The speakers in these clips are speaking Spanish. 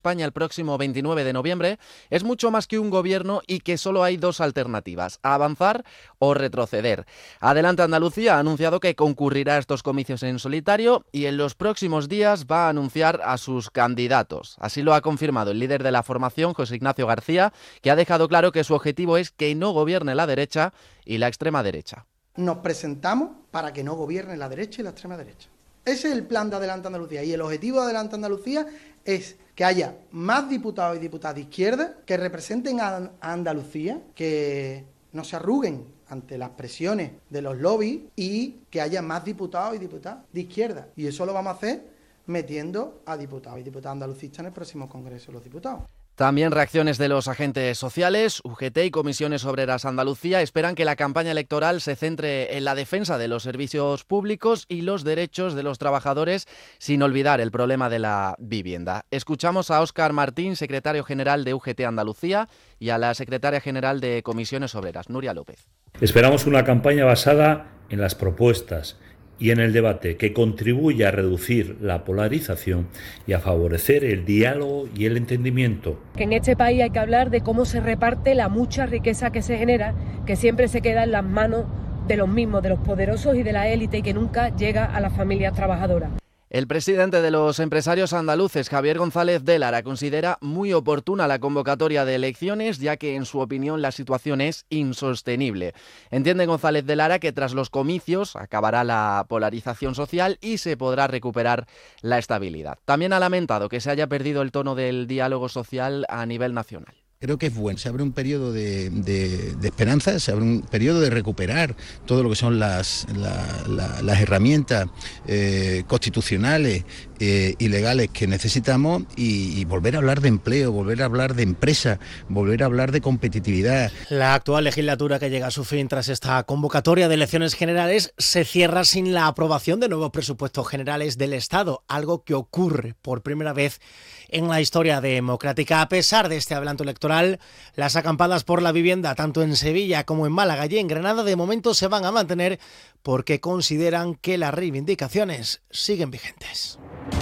España el próximo 29 de noviembre es mucho más que un gobierno y que solo hay dos alternativas: avanzar o retroceder. Adelante Andalucía ha anunciado que concurrirá a estos comicios en solitario y en los próximos días va a anunciar a sus candidatos. Así lo ha confirmado el líder de la formación, José Ignacio García, que ha dejado claro que su objetivo es que no gobierne la derecha y la extrema derecha. Nos presentamos para que no gobierne la derecha y la extrema derecha. Ese es el plan de Adelante Andalucía, y el objetivo de Adelante Andalucía es que haya más diputados y diputadas de izquierda que representen a Andalucía, que no se arruguen ante las presiones de los lobbies y que haya más diputados y diputadas de izquierda. Y eso lo vamos a hacer metiendo a diputados y diputadas andalucistas en el próximo Congreso de los Diputados. También reacciones de los agentes sociales. UGT y Comisiones Obreras Andalucía esperan que la campaña electoral se centre en la defensa de los servicios públicos y los derechos de los trabajadores, sin olvidar el problema de la vivienda. Escuchamos a Óscar Martín, secretario general de UGT Andalucía, y a la secretaria general de Comisiones Obreras, Nuria López. Esperamos una campaña basada en las propuestas y en el debate, que contribuya a reducir la polarización y a favorecer el diálogo y el entendimiento. Que en este país hay que hablar de cómo se reparte la mucha riqueza que se genera, que siempre se queda en las manos de los mismos, de los poderosos y de la élite, y que nunca llega a las familias trabajadoras. El presidente de los empresarios andaluces, Javier González de Lara, considera muy oportuna la convocatoria de elecciones, ya que en su opinión la situación es insostenible. Entiende González de Lara que tras los comicios acabará la polarización social y se podrá recuperar la estabilidad. También ha lamentado que se haya perdido el tono del diálogo social a nivel nacional. Creo que es bueno, se abre un periodo de esperanza, se abre un periodo de recuperar todo lo que son las herramientas constitucionales y legales que necesitamos y volver a hablar de empleo, volver a hablar de empresa, volver a hablar de competitividad. La actual legislatura, que llega a su fin tras esta convocatoria de elecciones generales, se cierra sin la aprobación de nuevos presupuestos generales del Estado, algo que ocurre por primera vez en la historia democrática. A pesar de este adelanto electoral, las acampadas por la vivienda, tanto en Sevilla como en Málaga y en Granada, de momento se van a mantener porque consideran que las reivindicaciones siguen vigentes.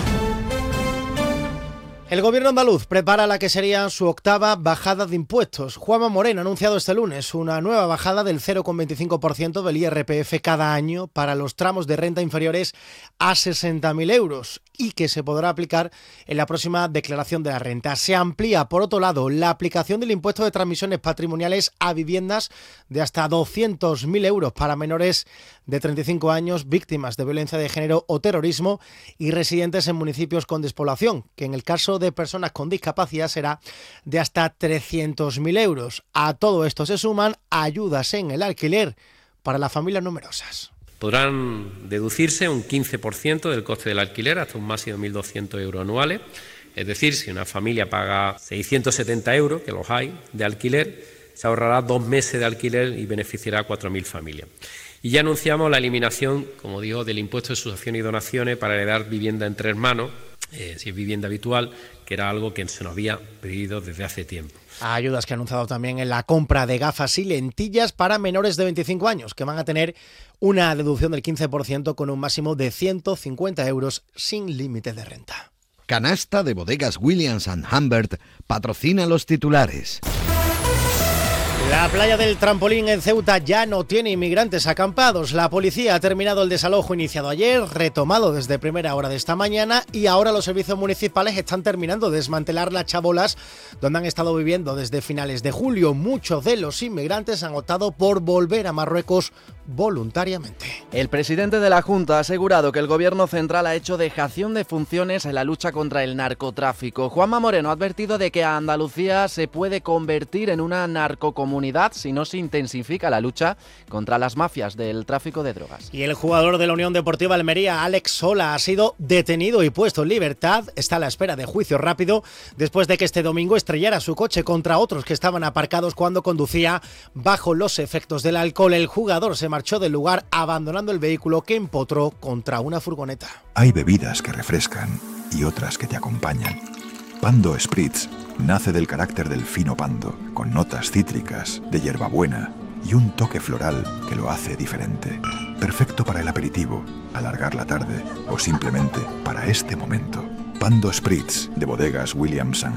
El gobierno andaluz prepara la que sería su octava bajada de impuestos. Juanma Moreno ha anunciado este lunes una nueva bajada del 0,25% del IRPF cada año para los tramos de renta inferiores a 60.000 euros y que se podrá aplicar en la próxima declaración de la renta. Se amplía, por otro lado, la aplicación del impuesto de transmisiones patrimoniales a viviendas de hasta 200.000 euros para menores de 35 años, víctimas de violencia de género o terrorismo y residentes en municipios con despoblación, que en el caso de personas con discapacidad será de hasta 300.000 euros. A todo esto se suman ayudas en el alquiler para las familias numerosas. Podrán deducirse un 15% del coste del alquiler hasta un máximo de 1.200 euros anuales. Es decir, si una familia paga 670 euros, que los hay, de alquiler, se ahorrará 2 meses de alquiler y beneficiará a 4.000 familias. Y ya anunciamos la eliminación, como digo, del impuesto de sucesiones y donaciones para heredar vivienda entre hermanos, si es vivienda habitual, que era algo que se nos había pedido desde hace tiempo. Ayudas que ha anunciado también en la compra de gafas y lentillas para menores de 25 años, que van a tener una deducción del 15% con un máximo de 150 euros sin límite de renta. Canasta de Bodegas Williams & Humbert patrocina los titulares. La playa del Trampolín en Ceuta ya no tiene inmigrantes acampados. La policía ha terminado el desalojo iniciado ayer, retomado desde primera hora de esta mañana, y ahora los servicios municipales están terminando de desmantelar las chabolas donde han estado viviendo desde finales de julio. Muchos de los inmigrantes han optado por volver a Marruecos voluntariamente. El presidente de la Junta ha asegurado que el gobierno central ha hecho dejación de funciones en la lucha contra el narcotráfico. Juanma Moreno ha advertido de que Andalucía se puede convertir en una narcocomunidad si no se intensifica la lucha contra las mafias del tráfico de drogas. Y el jugador de la Unión Deportiva Almería, Alex Sola, ha sido detenido y puesto en libertad. Está a la espera de juicio rápido después de que este domingo estrellara su coche contra otros que estaban aparcados cuando conducía bajo los efectos del alcohol. El jugador se marchó del lugar abandonando el vehículo que empotró contra una furgoneta. Hay bebidas que refrescan y otras que te acompañan. Pando Spritz nace del carácter del fino pando, con notas cítricas, de hierbabuena y un toque floral que lo hace diferente. Perfecto para el aperitivo, alargar la tarde o simplemente para este momento. Pando Spritz de Bodegas Williams &